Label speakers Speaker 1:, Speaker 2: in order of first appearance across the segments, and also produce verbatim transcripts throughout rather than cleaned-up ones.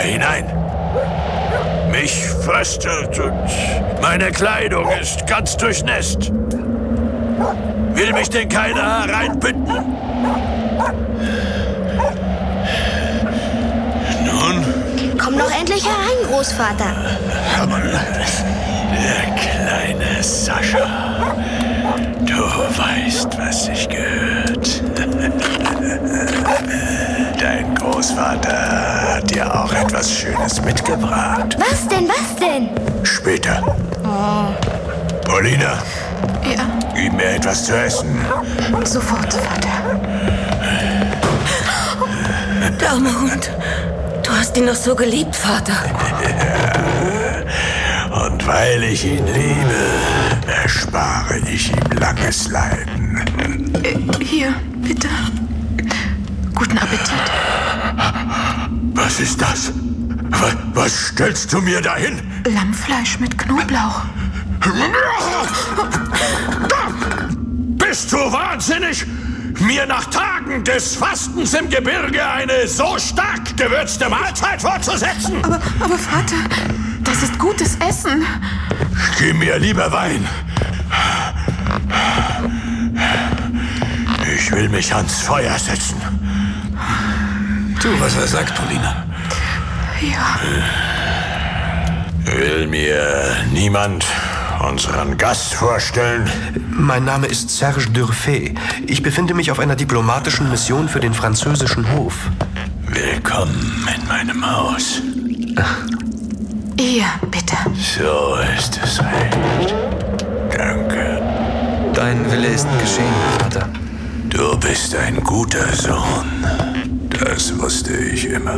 Speaker 1: hinein. Mich fröstelt und meine Kleidung ist ganz durchnässt. Will mich denn keiner hereinbitten? Nun?
Speaker 2: Komm doch endlich herein, Großvater.
Speaker 1: Aber der kleine Sascha, du weißt, was sich gehört. Dein Großvater hat dir auch etwas Schönes mitgebracht.
Speaker 2: Was denn, was denn?
Speaker 1: Später.
Speaker 2: Oh.
Speaker 1: Polina.
Speaker 3: Ja?
Speaker 1: Gib mir etwas zu essen.
Speaker 3: Sofort, Vater.
Speaker 4: Der arme Hund. Du hast ihn noch so geliebt, Vater.
Speaker 1: Ja. Und weil ich ihn liebe, erspare ich ihm langes Leiden.
Speaker 3: Äh, hier, bitte. Guten Appetit.
Speaker 1: Was ist das? Was, was stellst du mir dahin?
Speaker 3: Lammfleisch mit Knoblauch.
Speaker 1: Bist du wahnsinnig? Mir nach Tagen des Fastens im Gebirge eine so stark gewürzte Mahlzeit vorzusetzen?
Speaker 3: Aber, aber Vater, das ist gutes Essen.
Speaker 1: Gib mir lieber Wein. Ich will mich ans Feuer setzen.
Speaker 5: Tu, was er sagt, Polina.
Speaker 3: Ja.
Speaker 1: Will mir niemand unseren Gast vorstellen?
Speaker 6: Mein Name ist Serge Durfet. Ich befinde mich auf einer diplomatischen Mission für den französischen Hof.
Speaker 1: Willkommen in meinem Haus.
Speaker 3: Hier, bitte.
Speaker 1: So ist es recht. Danke.
Speaker 7: Dein Wille ist geschehen, Vater.
Speaker 1: Du bist ein guter Sohn. Das wusste ich immer.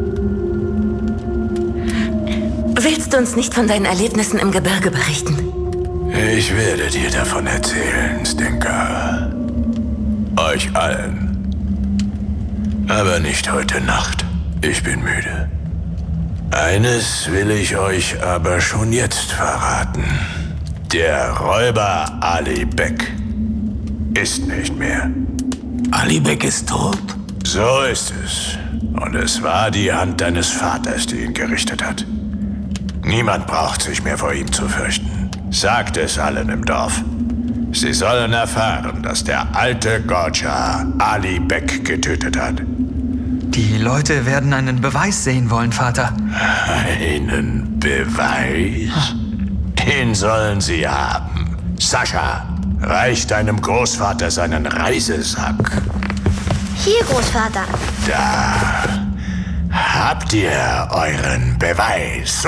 Speaker 4: Willst du uns nicht von deinen Erlebnissen im Gebirge berichten?
Speaker 1: Ich werde dir davon erzählen, Stenka. Euch allen. Aber nicht heute Nacht. Ich bin müde. Eines will ich euch aber schon jetzt verraten. Der Räuber Ali Bek ist nicht mehr.
Speaker 5: Ali Bek ist tot?
Speaker 1: So ist es. Und es war die Hand deines Vaters, die ihn gerichtet hat. Niemand braucht sich mehr vor ihm zu fürchten. Sagt es allen im Dorf. Sie sollen erfahren, dass der alte Gorja Ali Bek getötet hat.
Speaker 7: Die Leute werden einen Beweis sehen wollen, Vater.
Speaker 1: Einen Beweis? Den sollen sie haben. Sascha, reich deinem Großvater seinen Reisesack.
Speaker 2: Hier, Großvater.
Speaker 1: Da habt ihr euren Beweis.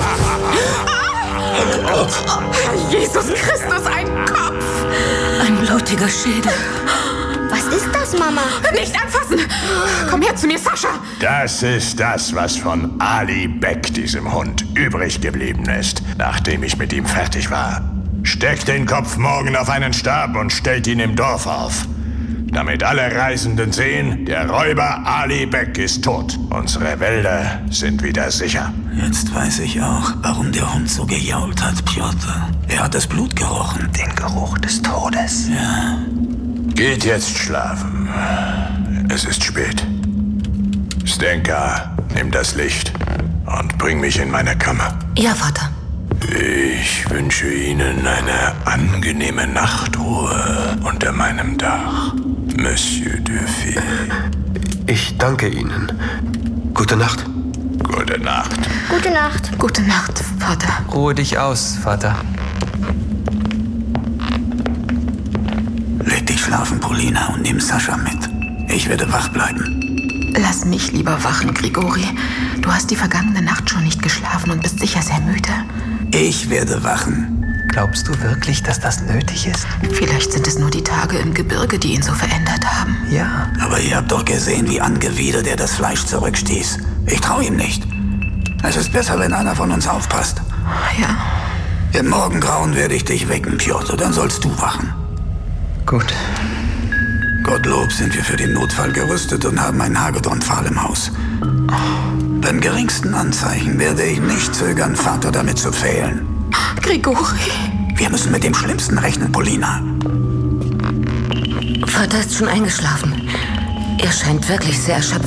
Speaker 3: Herr Jesus Christus, ein Kopf!
Speaker 4: Ein blutiger Schädel.
Speaker 2: Was ist das, Mama?
Speaker 3: Nicht anfassen! Komm her zu mir, Sascha!
Speaker 1: Das ist das, was von Ali Bek, diesem Hund, übrig geblieben ist, nachdem ich mit ihm fertig war. Steckt den Kopf morgen auf einen Stab und stellt ihn im Dorf auf. Damit alle Reisenden sehen, der Räuber Ali Bek ist tot. Unsere Wälder sind wieder sicher.
Speaker 5: Jetzt weiß ich auch, warum der Hund so gejault hat, Pjotr. Er hat das Blut gerochen.
Speaker 6: Den Geruch des Todes.
Speaker 5: Ja.
Speaker 1: Geht jetzt schlafen. Es ist spät. Stenka, nimm das Licht und bring mich in meine Kammer.
Speaker 4: Ja, Vater.
Speaker 1: Ich wünsche Ihnen eine angenehme Nachtruhe unter meinem Dach, Monsieur Durfet.
Speaker 6: Ich danke Ihnen. Gute Nacht.
Speaker 1: Gute Nacht.
Speaker 2: Gute Nacht.
Speaker 3: Gute Nacht, Vater.
Speaker 7: Ruhe dich aus, Vater.
Speaker 5: Leg dich schlafen, Polina, und nimm Sascha mit. Ich werde wach bleiben.
Speaker 3: Lass mich lieber wachen, Grigori. Du hast die vergangene Nacht schon nicht geschlafen und bist sicher sehr müde.
Speaker 5: Ich werde wachen.
Speaker 7: Glaubst du wirklich, dass das nötig ist?
Speaker 3: Vielleicht sind es nur die Tage im Gebirge, die ihn so verändert haben.
Speaker 7: Ja.
Speaker 5: Aber ihr habt doch gesehen, wie angewidert er das Fleisch zurückstieß. Ich traue ihm nicht. Es ist besser, wenn einer von uns aufpasst.
Speaker 3: Ja.
Speaker 5: Im Morgengrauen werde ich dich wecken, Pjotr, dann sollst du wachen.
Speaker 7: Gut.
Speaker 5: Gottlob sind wir für den Notfall gerüstet und haben einen Hagedorn-Pfahl im Haus. Beim geringsten Anzeichen werde ich nicht zögern, Vater damit zu pfählen.
Speaker 3: Grigori.
Speaker 5: Wir müssen mit dem Schlimmsten rechnen, Polina.
Speaker 4: Vater ist schon eingeschlafen. Er scheint wirklich sehr erschöpft